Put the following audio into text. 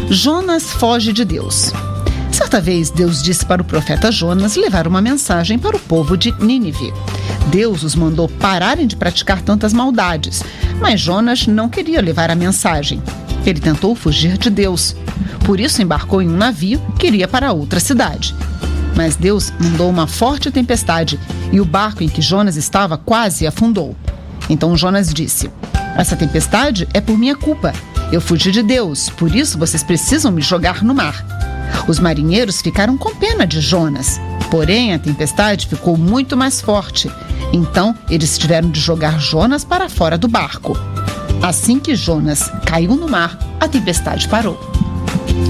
Jonas foge de Deus. Certa vez, Deus disse para o profeta Jonas levar uma mensagem para o povo de Nínive. Deus os mandou pararem de praticar tantas maldades, mas Jonas não queria levar a mensagem. Ele tentou fugir de Deus. Por isso, embarcou em um navio que iria para outra cidade. Mas Deus mandou uma forte tempestade e o barco em que Jonas estava quase afundou. Então Jonas disse: "Essa tempestade é por minha culpa. Eu fugi de Deus, por isso vocês precisam me jogar no mar." Os marinheiros ficaram com pena de Jonas, porém a tempestade ficou muito mais forte. Então eles tiveram de jogar Jonas para fora do barco. Assim que Jonas caiu no mar, a tempestade parou.